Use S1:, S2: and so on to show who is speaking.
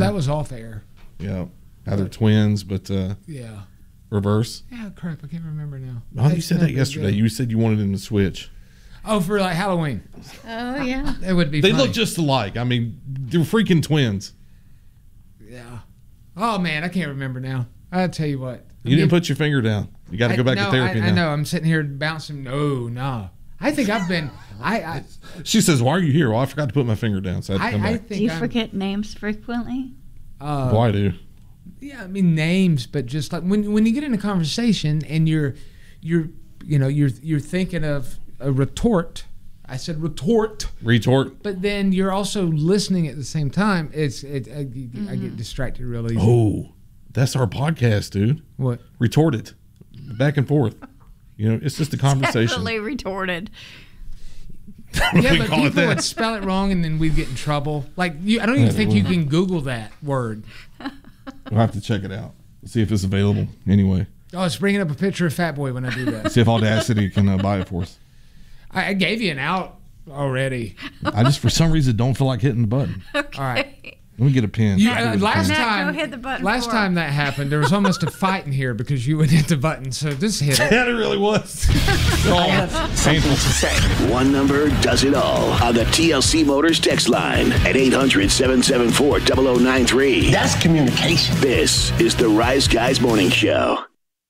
S1: that was off air.
S2: Yeah. How they're twins, but
S1: yeah.
S2: Reverse.
S1: Yeah, crap. I can't remember now.
S2: Oh, you said that yesterday. You said you wanted them to switch.
S1: Oh, for like Halloween.
S3: Oh, yeah.
S1: It would be
S2: They
S1: funny.
S2: look just alike. I mean, they're freaking twins.
S1: Yeah. Oh, man. I can't remember now. I'll tell you what.
S2: You didn't put your finger down. You got to go back to therapy now.
S1: I know. I'm sitting here bouncing. No. I think I've been.
S2: She says, "Why are you here?" Well, I forgot to put my finger down, so I had to come back.
S3: Do you forget names frequently?
S2: Well, I do.
S1: Yeah, I mean names, but just like when you get in a conversation and you're thinking of a retort. I said retort. But then you're also listening at the same time. I get distracted real easy.
S2: Oh, that's our podcast, dude.
S1: What?
S2: Retort it. Back and forth. It's just a conversation.
S3: Definitely retorted.
S1: Yeah, but people would spell it wrong and then we'd get in trouble. Like, I don't even think you can Google that word.
S2: We'll have to check it out. See if it's available anyway.
S1: Oh, it's bringing up a picture of Fat Boy when I do that.
S2: See if Audacity can buy it for us.
S1: I gave you an out already.
S2: I just, for some reason, don't feel like hitting the button.
S3: Okay.
S1: All right.
S2: Let me get a pen.
S1: Last
S3: go hit the button
S1: time that happened, there was almost a fight in here because you would hit the button. So just hit it.
S2: Yeah, it really was.
S4: I have something to say.
S5: One number does it all on the TLC Motors text line at 800-774-0093.
S4: That's communication.
S5: This is the Rise Guys Morning Show.